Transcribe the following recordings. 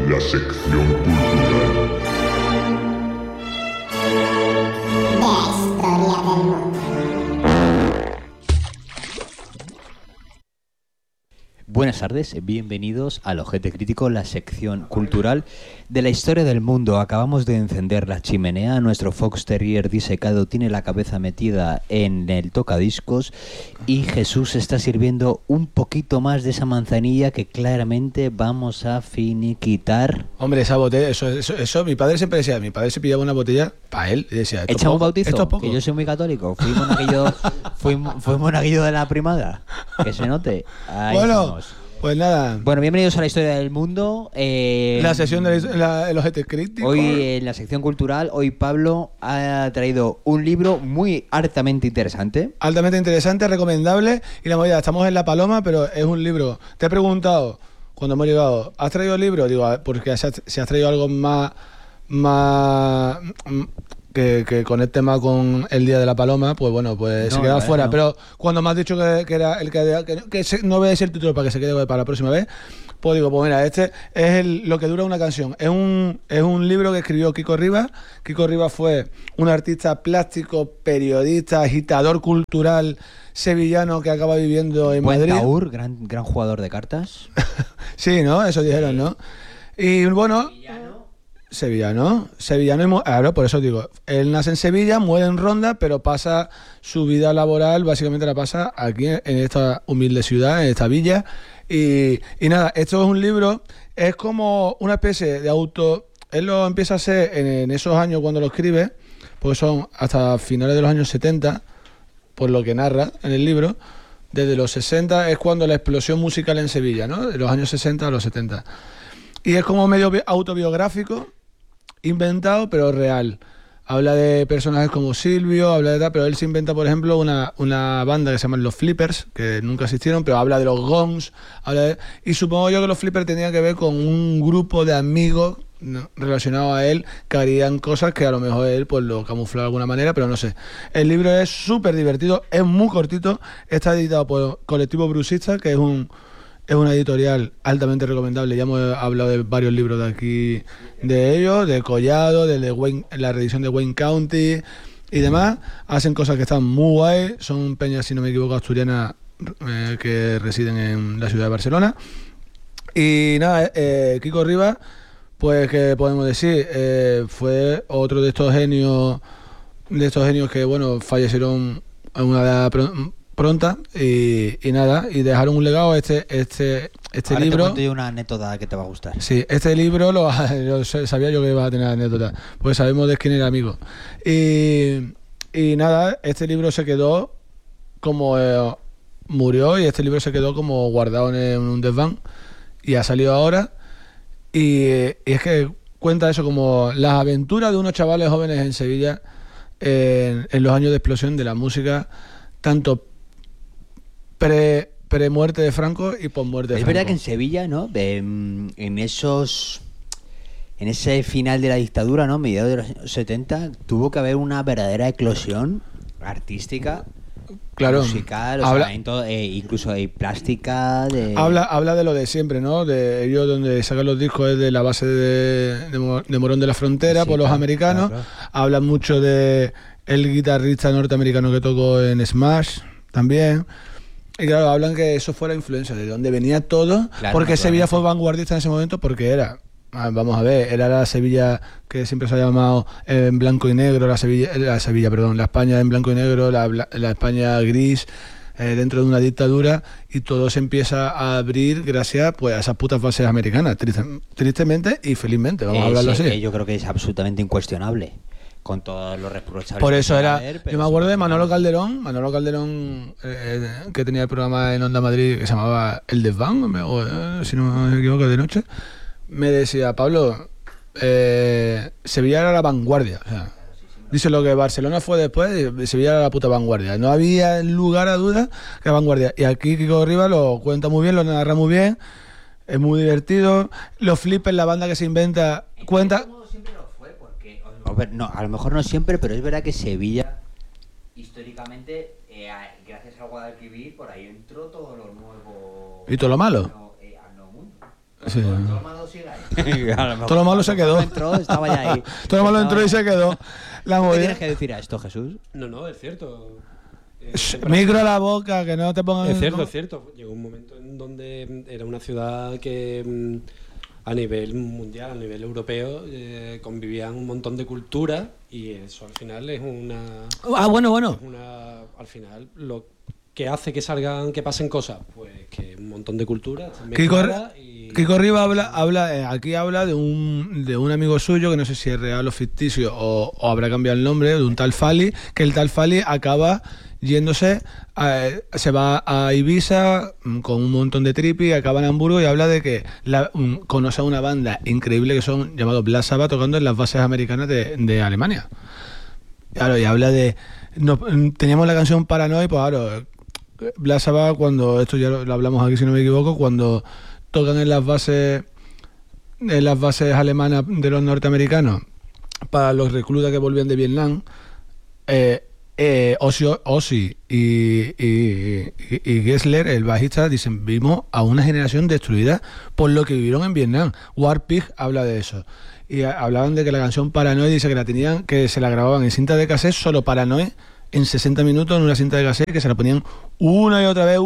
la sección cultural de historia del mundo. Buenas tardes, bienvenidos al Ojete Crítico, la sección cultural de la historia del mundo. Acabamos de encender la chimenea, nuestro Fox Terrier disecado tiene la cabeza metida en el tocadiscos y Jesús está sirviendo un poquito más de esa manzanilla que claramente vamos a finiquitar. Hombre, esa botella, eso mi padre siempre decía, mi padre se pillaba una botella para él y decía, ¿Echa un bautizo? Esto es poco. Que yo soy muy católico, fui monaguillo de la primada, que se note. Ahí bueno, estamos. Pues nada. Bueno, bienvenidos a la historia del mundo. La sesión de los Ojete Críticos. Hoy en la sección cultural, hoy Pablo ha traído un libro muy altamente interesante. Altamente interesante, recomendable. Y la movida, estamos en La Paloma, pero es un libro. Te he preguntado, cuando hemos llegado, ¿has traído el libro? Digo, porque si has traído algo más que conecte más con el Día de la Paloma, pues bueno, pues No, se queda fuera. no. Pero cuando me has dicho que era el no veáis el título para que se quede para la próxima vez, pues digo, pues mira, este es lo que dura una canción. Es un libro que escribió Kiko Rivas. Kiko Rivas fue un artista plástico, periodista, agitador cultural sevillano que acaba viviendo en Buen Madrid. Taur, gran jugador de cartas. Sí, ¿no? Eso dijeron, ¿no? Y bueno... Sevillano, claro, por eso digo, él nace en Sevilla, muere en Ronda, pero pasa su vida laboral, básicamente la pasa aquí en esta humilde ciudad, en esta villa. Y nada, esto es un libro, es como una especie de él lo empieza a hacer en esos años cuando lo escribe, porque son hasta finales de los años 70, por lo que narra en el libro. Desde los 60 es cuando la explosión musical en Sevilla, ¿no? De los años 60 a los 70. Y es como medio autobiográfico, inventado pero real. Habla de personajes como Silvio, habla de tal, pero él se inventa, por ejemplo, una banda que se llama Los Flippers, que nunca existieron, pero habla de los Gongs, y supongo yo que los Flippers tenían que ver con un grupo de amigos, ¿no?, relacionados a él, que harían cosas que a lo mejor él pues lo camufló de alguna manera, pero no sé. El libro es súper divertido, es muy cortito, está editado por Colectivo Brusista, que es una editorial altamente recomendable. Ya hemos hablado de varios libros de aquí, de ellos, de Collado, la reedición de Wayne County y demás. Hacen cosas que están muy guay. Son peñas, si no me equivoco, asturianas que residen en la ciudad de Barcelona. Y nada, Kiko Rivas, pues, ¿qué podemos decir? Fue otro de estos genios que, bueno, fallecieron en una edad pronta y nada, y dejaron un legado. Este Ahora libro. te cuento yo una anécdota que te va a gustar. Sí, este libro lo sabía yo que iba a tener anécdota, pues sabemos de quién era amigo. Y nada, este libro se quedó como murió, y este libro se quedó como guardado en un desván y ha salido ahora. Y es que cuenta eso, como las aventuras de unos chavales jóvenes en Sevilla en los años de explosión de la música, tanto pre-muerte de Franco y post-muerte de Franco. Es verdad que en Sevilla, ¿no? En ese final de la dictadura, ¿no? Mediados de los años 70, tuvo que haber una verdadera eclosión artística, claro, musical, incluso hay plástica. Habla de lo de siempre, ¿no? De ellos donde sacan los discos es de la base de Morón de la Frontera, sí, por los americanos. Claro. Habla mucho de el guitarrista norteamericano que tocó en Smash también. Y claro, hablan que eso fue la influencia, de donde venía todo, claro, porque Sevilla fue vanguardista en ese momento, porque era la Sevilla que siempre se ha llamado en blanco y negro, la España en blanco y negro, la España gris, dentro de una dictadura, y todo se empieza a abrir gracias pues a esas putas bases americanas, tristemente y felizmente, vamos a hablarlo así. Yo creo que es absolutamente incuestionable, con todos los reprochables. Por eso yo me acuerdo de Manolo Calderón, que tenía el programa en Onda Madrid que se llamaba El Desván, si no me equivoco, de noche. Me decía, Pablo, Sevilla era la vanguardia. O sea, dice lo que Barcelona fue después, Sevilla era la puta vanguardia. No había lugar a duda que era vanguardia. Y aquí Kiko Rivas lo cuenta muy bien, lo narra muy bien, es muy divertido. Los Flippers, la banda que se inventa, cuenta... No, a lo mejor no siempre, pero es verdad que Sevilla, históricamente, gracias al Guadalquivir, por ahí entró todo lo nuevo. ¿Y todo lo malo? Al nuevo mundo. Sí. Todo lo malo sigue ahí. A lo mejor Todo lo malo se quedó. Entró, estaba ya ahí. Todo lo malo entró y se quedó. La ¿Qué movida. tienes que decir a esto, Jesús? No, es cierto. Micro a la boca, que no te pongan. Es cierto, es cierto. Llegó un momento en donde era una ciudad que a nivel mundial, a nivel europeo, convivían un montón de culturas y eso al final es una... Bueno. Al final lo que hace que salgan, que pasen cosas, pues que un montón de culturas están Kiko mezcladas y... Riva aquí habla de un amigo suyo, que no sé si es real o ficticio o habrá cambiado el nombre, de un tal Fali, que el tal Fali acaba yéndose, se va a Ibiza con un montón de tripis, acaba en Hamburgo y habla de que conoce a una banda increíble que son llamados Black Sabbath tocando en las bases americanas de Alemania. Claro, y habla de... teníamos la canción Paranoid, pues claro, Black Sabbath, cuando esto ya lo hablamos aquí si no me equivoco, cuando tocan en las bases alemanas de los norteamericanos para los reclutas que volvían de Vietnam, Ozzy y Gessler, el bajista, dicen: vimos a una generación destruida por lo que vivieron en Vietnam. War Pig habla de eso. Y hablaban de que la canción Paranoid, dice que la tenían, que se la grababan en cinta de cassette, solo Paranoid, en 60 minutos en una cinta de cassette, que se la ponían una y otra vez.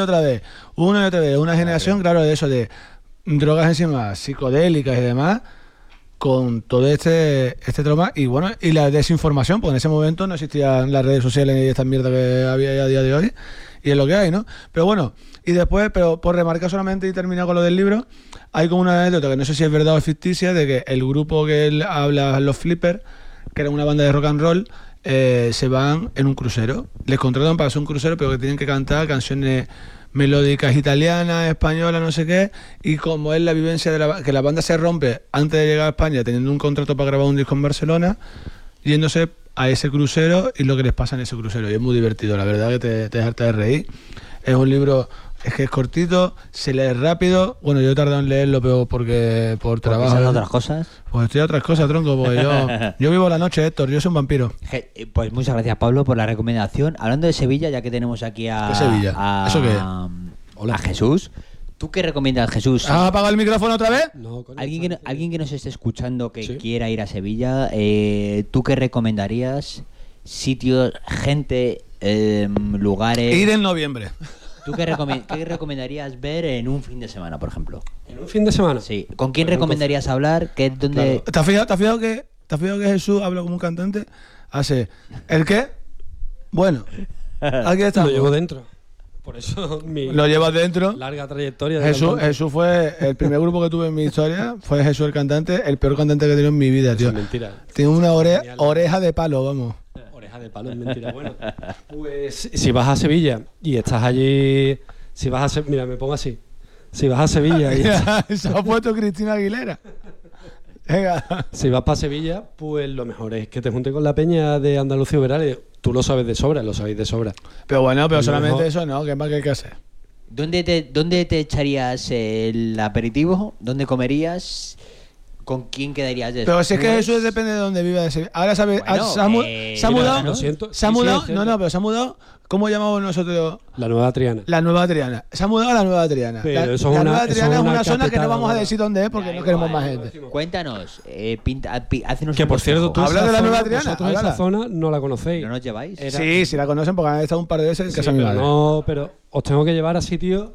Una generación, claro, de eso, de drogas encima psicodélicas y demás, con todo este trauma y bueno, y la desinformación, porque en ese momento no existían las redes sociales y esta mierda que había a día de hoy, y es lo que hay, ¿no? Pero bueno, y después, pero por remarcar solamente y terminar con lo del libro, hay como una anécdota que no sé si es verdad o es ficticia, de que el grupo que él habla, los Flippers, que era una banda de rock and roll, se van en un crucero, les contratan para hacer un crucero, pero que tienen que cantar canciones melódicas italianas, españolas, no sé qué, y como es la vivencia de que la banda se rompe antes de llegar a España, teniendo un contrato para grabar un disco en Barcelona, yéndose a ese crucero y lo que les pasa en ese crucero, y es muy divertido, la verdad que te deja de reír. Es un libro, es que es cortito, se lee rápido. Bueno, yo he tardado en leerlo, pero porque por trabajo. ¿Porque otras cosas? Pues estoy a otras cosas, tronco, porque yo vivo la noche, Héctor, yo soy un vampiro. Pues muchas gracias, Pablo, por la recomendación. Hablando de Sevilla, ya que tenemos aquí ¿Qué Sevilla? ¿Eso qué es? A Jesús, ¿tú qué recomiendas, Jesús? ¿Has apagado el micrófono otra vez? No, coño, ¿Alguien que nos esté escuchando que Sí. quiera ir a Sevilla, ¿tú qué recomendarías? Sitios, gente, lugares... Ir en noviembre. ¿Tú qué recomendarías ver en un fin de semana, por ejemplo? ¿En un fin de semana? Sí. ¿Con quién Pues, recomendarías hablar? ¿Qué, dónde... ¿Te has fijado que Jesús habla como un cantante? Hace, ¿el qué? Bueno, aquí está. Lo llevo dentro. Por eso mi Lo llevas dentro. larga trayectoria de cantante. Jesús fue el primer grupo que tuve en mi historia. Fue Jesús el cantante, el peor cantante que he tenido en mi vida, Eso tío. es mentira. Tiene una oreja de palo, vamos. Oreja de palo, es mentira. Bueno, pues si vas a Sevilla y estás allí, mira, me pongo así. Si vas a Sevilla y Se ha puesto Cristina Aguilera. Venga. si vas para Sevilla, pues lo mejor es que te juntes con la peña de Andalucía Uberales. Tú lo sabes de sobra, lo sabéis de sobra. Pero bueno, pero Lo solamente mejor- eso no, que es más que hay que hacer. ¿Dónde te echarías el aperitivo? ¿Dónde comerías? ¿Con quién quedarías después? Pero si es que Jesús depende de dónde viva de Sevilla. Ahora sabes, Bueno, se ha mira, mudado. lo siento. Se ha Sí, sí, mudado. es cierto. No, pero se ha mudado. ¿Cómo llamamos nosotros? La Nueva Triana. La Nueva Triana. Se ha mudado a la Nueva Triana. Pero La, eso es la una- Nueva eso Triana es es una una zona que capital no vamos a ahora. decir dónde es porque Da no igual, queremos más no gente. decimos. Cuéntanos, haznos Que un por cierto, tú consejo. Habla esa de la zona- Nueva Triana, vosotros háblala. esa zona no la conocéis. ¿No nos lleváis? Era- Sí, la conocen porque han estado un par de veces en Sí, casa de mi pero madre. no, pero os tengo que llevar a sitios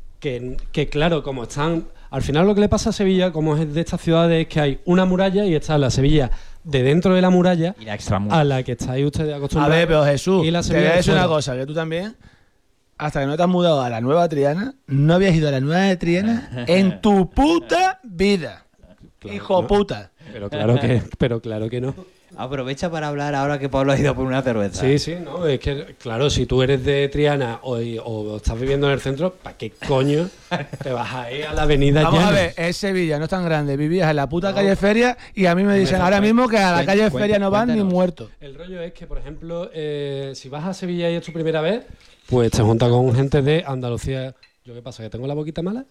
que claro, como están... Al final lo que le pasa a Sevilla, como es de estas ciudades, es que hay una muralla y está la Sevilla de dentro de la muralla Y la extramuralla. a la que estáis ustedes A acostumbrados. ver, pero Jesús, y la te Sevilla voy a de decir una fuera. cosa, que tú también, hasta que no te has mudado a la Nueva Triana, no habías ido a la Nueva Triana en tu puta vida. Claro, Hijo ¿no? puta. Pero claro que no. Aprovecha para hablar ahora que Pablo ha ido por una cerveza. Sí, sí, no, es que, claro, si tú eres de Triana o estás viviendo en el centro, ¿para qué coño te vas a ir a la avenida Vamos Llanos? a ver, es Sevilla, no es tan grande. Vivías en la puta calle Feria y a mí me dicen ahora mismo que a la calle Feria no van ni cuéntanos. muertos. El rollo es que, por ejemplo, si vas a Sevilla y es tu primera vez, pues te juntas con gente de Andalucía. ¿Yo qué pasa? ¿Que tengo la boquita mala?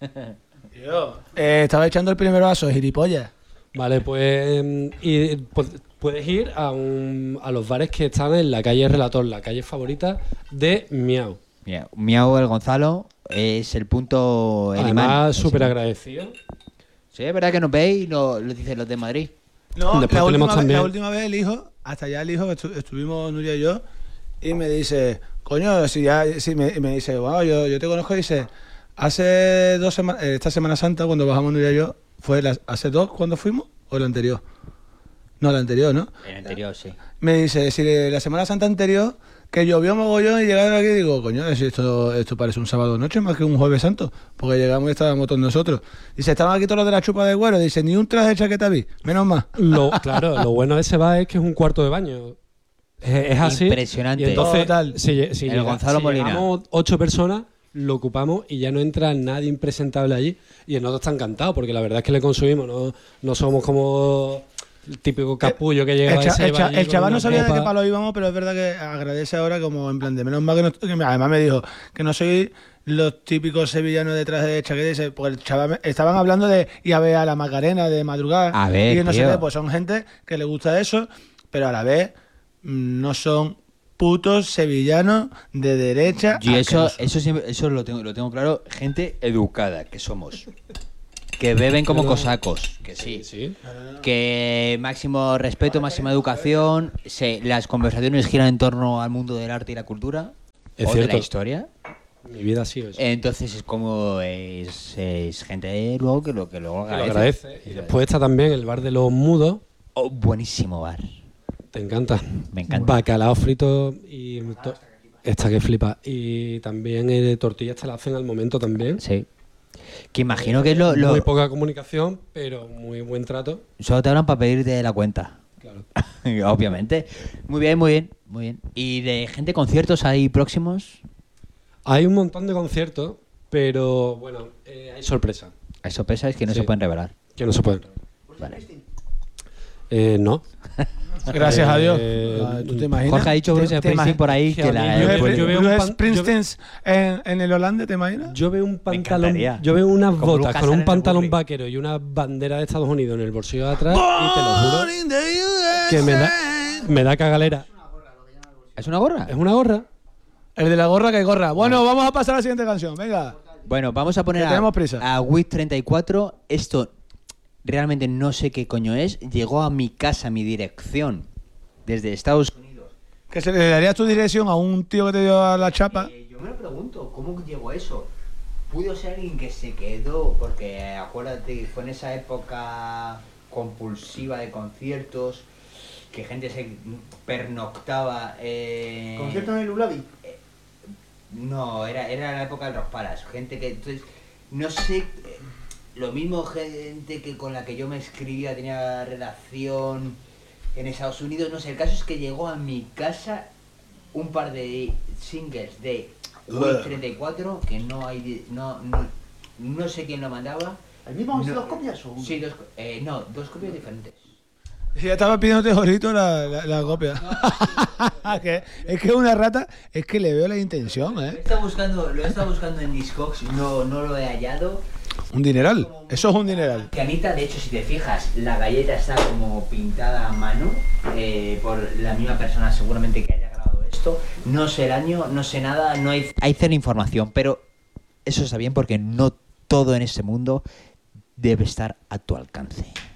Estaba echando el primer vaso, gilipollas. Vale, pues puedes ir a los bares que están en la calle Relator, la calle favorita de Miau. Mira, Miau el Gonzalo, Es el punto... el imán. Además, súper agradecido. Sí, es verdad que nos veis y lo dicen los de Madrid. No, Después tenemos también- la última vez el hijo, hasta allá el hijo, estuvimos Nuria y yo, y me dice, coño, me dice, wow, yo te conozco, y dice, hace 2 semanas, esta Semana Santa, cuando bajamos Nuria y yo, ¿hace 2 cuando fuimos? ¿O la anterior? No, la anterior, ¿no? El anterior, sí. Me dice, si la Semana Santa anterior, que llovió mogollón y llegaron aquí, digo, coño, si esto parece un sábado noche más que un jueves santo, porque llegamos y estábamos todos nosotros. Dice, estaban aquí todos los de la chupa de güero, dice, ni un traje de chaqueta vi, menos más. Claro, lo bueno de ese bar es que es un cuarto de baño. Es así. Impresionante. Y entonces, Total. si El Gonzalo Molina. llegamos 8 personas, lo ocupamos y ya no entra nadie impresentable allí. Y el nosotros está encantado, porque la verdad es que le consumimos, no somos como el típico capullo que llega El chaval no sabía de qué palo íbamos, pero es verdad que agradece ahora como en plan de menos mal que no, además me dijo que no soy los típicos sevillanos de traje de chaqueta, dice, porque el chaval estaban hablando de ir a ver a la Macarena de madrugada A ver, y no sé tío. qué, pues son gente que le gusta eso, pero a la vez no son putos sevillanos de derecha. Y eso asquerosos. eso lo tengo claro, gente educada que somos. Que beben como cosacos, que sí. Sí. Que máximo respeto, máxima educación, las conversaciones giran en torno al mundo del arte y la cultura, Es o de cierto. la historia. Mi vida ha sido eso. Entonces es como es gente luego que luego Que lo agradece. agradece. Y después está también el bar de los mudos. Oh, buenísimo bar. Te encanta. Me encanta. Bacalao frito y... Esta que flipa. Y también tortillas te la hacen al momento también. Sí. Que imagino que es Muy poca comunicación, pero muy buen trato. solo te hablan para pedirte la cuenta. Claro. Obviamente. Muy bien, muy bien, muy bien. ¿Y de gente conciertos ahí próximos? Hay un montón de conciertos, pero bueno, hay sorpresas Hay sorpresas que no Sí. se pueden revelar. que no se pueden. Vale. No. Gracias a Dios. Eh, ¿Tú te imaginas? Jorge ha dicho Bruce Springsteen por ahí que la... yo veo un Bruce pan- Springsteen en el Holanda, ¿te imaginas? Yo veo un pantalón, encantaría. yo veo unas Como botas Lucas con en un el pantalón Burley. vaquero y una bandera de Estados Unidos en el bolsillo de atrás y te lo juro que me da cagalera. ¿Es una gorra? ¿Es una gorra? El de la gorra que gorra. Bueno, vamos a pasar a la siguiente canción. Venga. Bueno, vamos a poner Que tenemos prisa. a WIT34. Esto realmente no sé qué coño es. Llegó a mi casa, a mi dirección, desde Estados Unidos. Que se le darías tu dirección a un tío que te dio a la chapa. Yo me lo pregunto, ¿cómo llegó eso? Pudo ser alguien que se quedó, porque acuérdate, fue en esa época compulsiva de conciertos, que gente se pernoctaba. ¿Concierto en el Ulabi? No, era la época del Rock Palace. Gente que, entonces, no sé, lo mismo gente que con la que yo me escribía tenía relación en Estados Unidos, no sé, el caso es que llegó a mi casa un par de singles de Wii 34 que no hay, no sé quién lo mandaba. ¿El mismo No. 2 copias o uno? Sí, dos copias diferentes. Y ya estaba pidiéndote Jorito la copia. Es que es una rata, es que le veo la intención, Lo he estado buscando en Discogs, no lo he hallado. Un dineral. Eso es un dineral. Que Anita, de hecho, si te fijas, la galleta está como pintada a mano por la misma persona seguramente que haya grabado esto. No sé el año, no sé nada, no hay cero información, pero eso está bien porque no todo en este mundo debe estar a tu alcance.